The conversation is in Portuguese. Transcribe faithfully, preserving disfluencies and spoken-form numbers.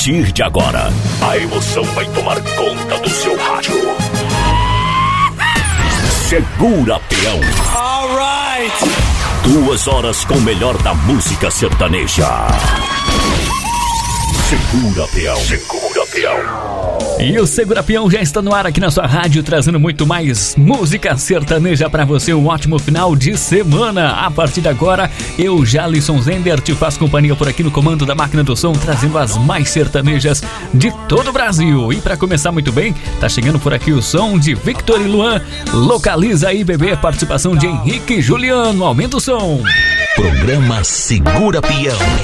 partir de agora, a emoção vai tomar conta do seu rádio. Segura, peão. Alright. Duas horas com o melhor da música sertaneja. Segura, peão. Segura, peão. E o Segura Peão já está no ar aqui na sua rádio, trazendo muito mais música sertaneja para você. Um ótimo final de semana. A partir de agora, eu, Jalisson Zender, te faço companhia por aqui no comando da máquina do som, trazendo as mais sertanejas de todo o Brasil. E para começar muito bem, tá chegando por aqui o som de Victor e Luan. Localiza aí, bebê. Participação de Henrique e Juliano. Aumenta o som. Programa Segura Peão.